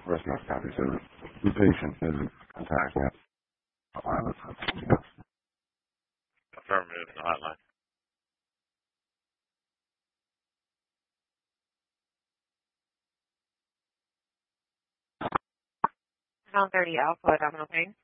Western County says the patient is contacting us. Affirmative in the hotline. Pound 30 Alpha, abdominal pain.